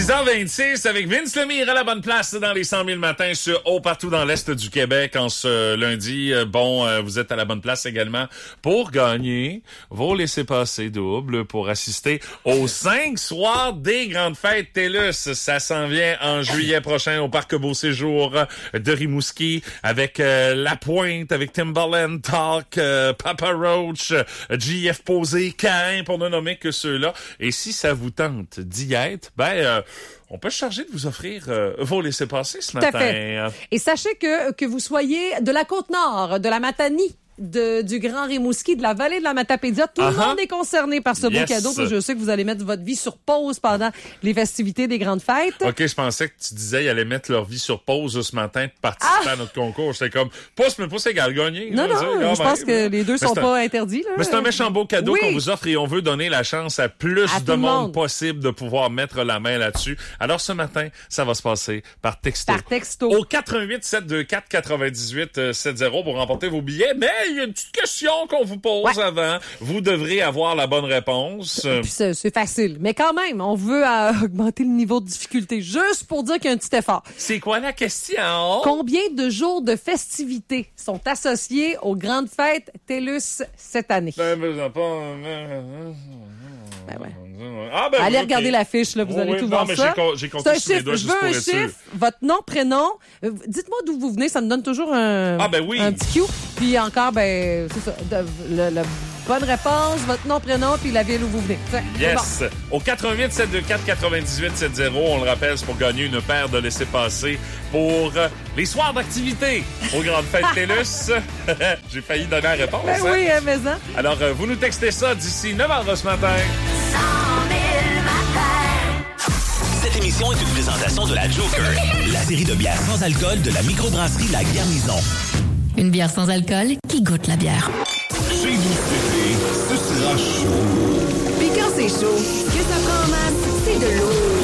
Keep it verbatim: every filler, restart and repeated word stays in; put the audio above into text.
six heures vingt-six avec Vince Lemire à la bonne place dans les cent mille matins sur haut partout dans l'Est du Québec en ce lundi. Bon, vous êtes à la bonne place également pour gagner vos laissez-passer doubles pour assister aux cinq soirs des grandes fêtes TELUS. Ça s'en vient en juillet prochain au Parc Beau Séjour de Rimouski avec euh, La Pointe, avec Timbaland Talk, euh, Papa Roach, J F Posé, Cain, pour ne nommer que ceux-là. Et si ça vous tente d'y être, ben euh, on peut se charger de vous offrir euh, vos laissez-passer ce Tout matin. À fait. Et sachez que que vous soyez de la Côte-Nord, de la Matanie, de, du Grand Rimouski, de la vallée de la Matapédia, tout uh-huh. le monde est concerné par ce beau yes. cadeau. Je sais que vous allez mettre votre vie sur pause pendant les festivités des grandes fêtes. OK, je pensais que tu disais qu'ils allaient mettre leur vie sur pause ce matin pour participer ah! à notre concours. J'étais comme, pousse, mais pousse égal gagner. Non, non, je, je pense que les deux mais sont pas un... interdits. Là. Mais c'est un méchant beau cadeau oui. qu'on vous offre et on veut donner la chance à plus à de monde, monde possible de pouvoir mettre la main là-dessus. Alors ce matin, ça va se passer par texto. Par texto. Au quatre un huit sept deux quatre quatre-vingt-dix-huit soixante pour remporter vos billets. Mais il y a une petite question qu'on vous pose ouais. avant. Vous devrez avoir la bonne réponse. Puis c'est, c'est facile. Mais quand même, on veut euh, augmenter le niveau de difficulté juste pour dire qu'il y a un petit effort. C'est quoi la question? Combien de jours de festivités sont associés aux grandes fêtes TELUS cette année? Ben, ben, ben, ben ouais. Ah, ben, allez okay. regarder l'affiche, là, vous oh, allez oui, tout non, voir mais ça. J'ai, j'ai compté sur mes doigts juste pour pour un être sûr. chiffre, votre nom, prénom. Euh, dites-moi d'où vous venez, ça me donne toujours un, ah, ben oui. un petit cue. Puis encore, ben, c'est ça, de, le, le, bonne réponse, votre nom, prénom, puis la ville où vous venez. Enfin, yes. Bon. Au quatre un huit sept deux quatre quatre-vingt-dix-huit soixante, on le rappelle, c'est pour gagner une paire de laissez-passer pour les soirs d'activité aux grandes fêtes TELUS. J'ai failli donner la réponse. Ben hein? oui, hein, mais ça. Alors, euh, vous nous textez ça d'ici neuf heures ce matin. Cette émission est une présentation de la Joker, la série de bières sans alcool de la microbrasserie La Garnison. Une bière sans alcool qui goûte la bière. Chez vous, ce sera chaud. Puis quand c'est chaud, que ça prend en masse, c'est de l'eau.